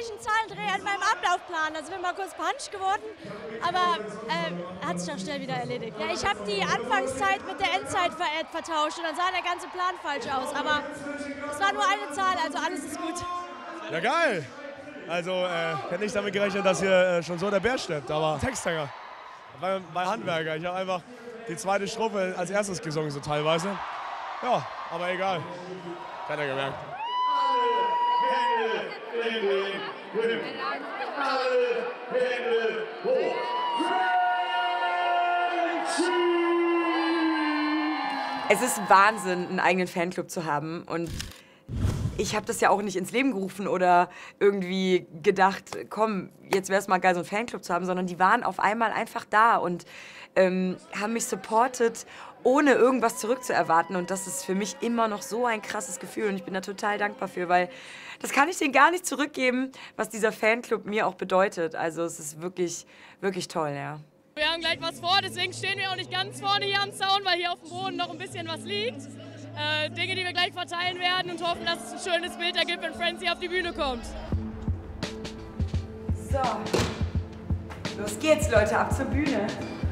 eigentlich einen Zahlendreher in meinem Ablaufplan. Also bin mal kurz Punch geworden, aber hat sich auch schnell wieder erledigt. Ja, ich habe die Anfangszeit mit der Endzeit vertauscht und dann sah der ganze Plan falsch aus. Aber es war nur eine Zahl, also alles ist gut. Ja, geil. Also, ich hätte nicht damit gerechnet, dass hier schon so der Bär steppt, aber Texthänger. Bei Handwerker. Ich habe einfach die zweite Strophe als erstes gesungen, so teilweise. Ja, aber egal. Keiner gemerkt. Alle Hände hoch. Es ist Wahnsinn, einen eigenen Fanclub zu haben. Und ich habe das ja auch nicht ins Leben gerufen oder irgendwie gedacht, komm, jetzt wäre es mal geil, so einen Fanclub zu haben, sondern die waren auf einmal einfach da und haben mich supportet, ohne irgendwas zurückzuerwarten. Und das ist für mich immer noch so ein krasses Gefühl und ich bin da total dankbar für, weil das kann ich denen gar nicht zurückgeben, was dieser Fanclub mir auch bedeutet. Also es ist wirklich, wirklich toll, ja. Wir haben gleich was vor, deswegen stehen wir auch nicht ganz vorne hier am Zaun, weil hier auf dem Boden noch ein bisschen was liegt. Dinge, die wir gleich verteilen werden und hoffen, dass es ein schönes Bild ergibt, wenn Francie auf die Bühne kommt. So, los geht's, Leute, ab zur Bühne.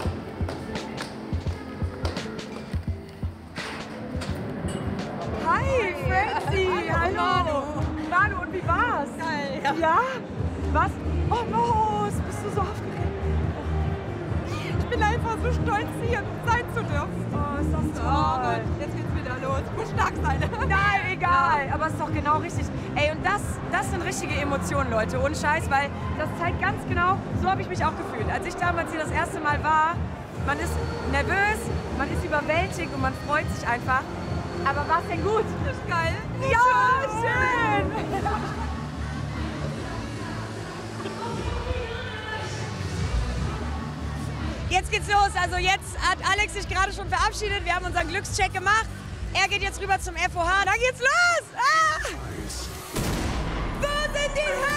Hi, Francie, hallo. Manu, und wie war's? Geil, ja. Ja? Was? Oh, Moos, bist du so aufgeregt? Ich bin einfach so stolz, hier sein zu dürfen. Oh, ist das toll. Oh Gott, jetzt geht's wieder los. Muss stark sein. Nein, egal, aber es ist doch genau richtig. Ey, und das sind richtige Emotionen, Leute, ohne Scheiß, weil das zeigt ganz genau, so habe ich mich auch gefühlt. Als ich damals hier das erste Mal war, man ist nervös, man ist überwältigt und man freut sich einfach. Aber war's denn gut? Das ist geil. Ja, schön. Jetzt geht's los. Also jetzt hat Alex sich gerade schon verabschiedet. Wir haben unseren Glückscheck gemacht. Er geht jetzt rüber zum FOH. Dann geht's los. Ah! Wo sind die